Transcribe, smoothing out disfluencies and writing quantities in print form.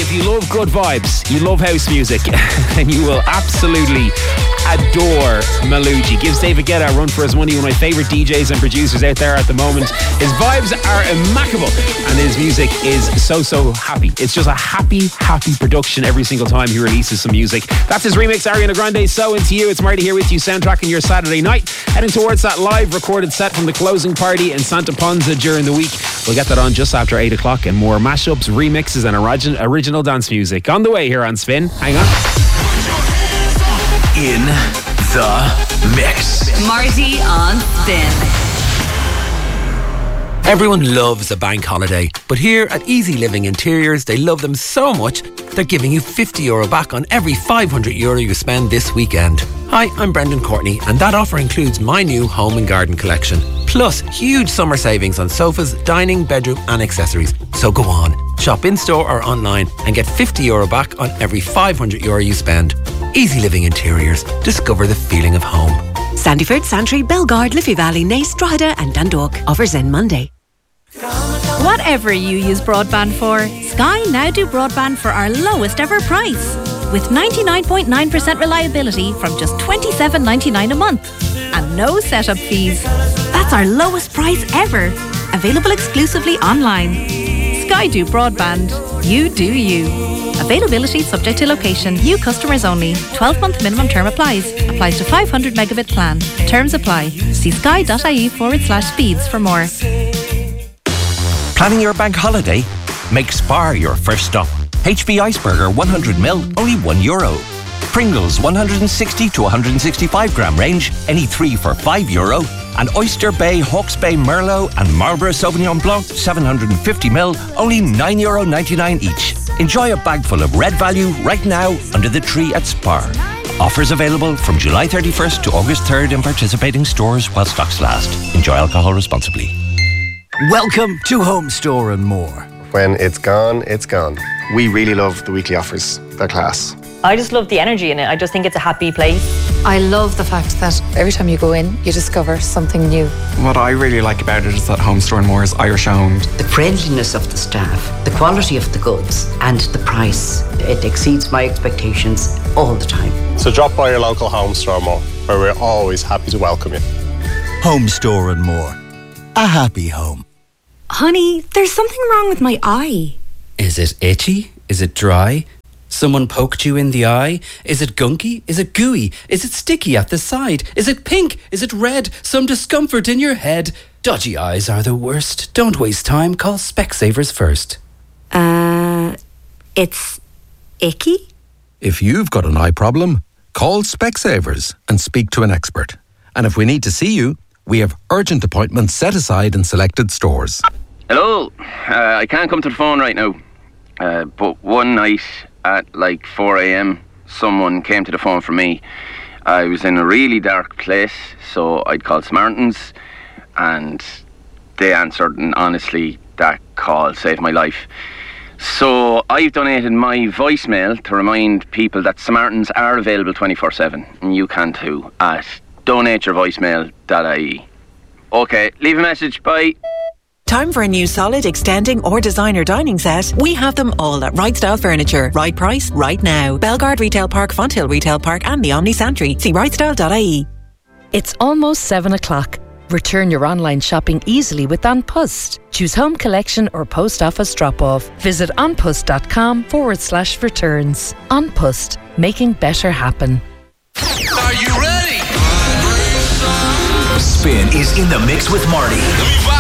if you love good vibes, you love house music, then you will absolutely adore Maluji. Gives David Guetta a run for his money, one of my favourite DJs and producers out there at the moment. His vibes are immaculable and his music is so happy. It's just a happy production every single time he releases some music. That's his remix, Ariana Grande, So Into You. It's Marty here with you, soundtracking your Saturday night, heading towards that live recorded set from the closing party in Santa Ponsa during the week. We'll get that on just after 8 o'clock, and more mashups, remixes and original dance music on the way here on Spin. Hang on. In the mix. Marty on Spin. Everyone loves a bank holiday, but here at Easy Living Interiors, they love them so much, they're giving you €50 back on every €500 you spend this weekend. Hi, I'm Brendan Courtney, and that offer includes my new home and garden collection. Plus, huge summer savings on sofas, dining, bedroom and accessories. So go on, shop in-store or online and get €50 back on every €500 you spend. Easy Living Interiors. Discover the feeling of home. Sandyford, Santry, Belgard, Liffey Valley, Naas, Drogheda and Dundalk. Offers end Monday. Whatever you use broadband for, Sky now do broadband for our lowest ever price. With 99.9% reliability from just $27.99 a month. And no setup fees. That's our lowest price ever. Available exclusively online. Sky do broadband. You do you. Availability subject to location. New customers only. 12-month minimum term applies. Applies to 500 megabit plan. Terms apply. See sky.ie/speeds for more. Planning your bank holiday? Make Spar your first stop. HB Iceberger 100ml, only €1. Pringles 160 to 165 gram range, any 3 for €5. And Oyster Bay, Hawke's Bay Merlot and Marlborough Sauvignon Blanc 750ml, only €9.99 each. Enjoy a bag full of red value right now under the tree at Spar. Offers available from July 31st to August 3rd in participating stores while stocks last. Enjoy alcohol responsibly. Welcome to Home Store and More. When it's gone, it's gone. We really love the weekly offers. They're class. I just love the energy in it. I just think it's a happy place. I love the fact that every time you go in, you discover something new. What I really like about it is that Home Store and More is Irish owned. The friendliness of the staff, the quality of the goods, and the price. It exceeds my expectations all the time. So drop by your local Home Store and More, where we're always happy to welcome you. Home Store and More. A happy home. Honey, there's something wrong with my eye. Is it itchy? Is it dry? Someone poked you in the eye? Is it gunky? Is it gooey? Is it sticky at the side? Is it pink? Is it red? Some discomfort in your head? Dodgy eyes are the worst. Don't waste time. Call Specsavers first. It's icky? If you've got an eye problem, call Specsavers and speak to an expert. And if we need to see you, we have urgent appointments set aside in selected stores. Hello. I can't come to the phone right now. But one night at like 4 a.m, someone came to the phone for me. I was in a really dark place, so I'd called Samaritans, and they answered, and honestly, that call saved my life. So I've donated my voicemail to remind people that Samaritans are available 24/7, and you can too, at donateyourvoicemail.ie. Okay, leave a message, bye. Time for a new solid, extending or designer dining set? We have them all at Right Style Furniture. Right price, right now. Belgard Retail Park, Fonthill Retail Park and the Omni Santry. See rightstyle.ie. It's almost 7 o'clock. Return your online shopping easily with An Post. Choose home collection or post office drop-off. Visit onpost.com/returns. An Post, making better happen. Are you ready? Spin is in the mix with Marty.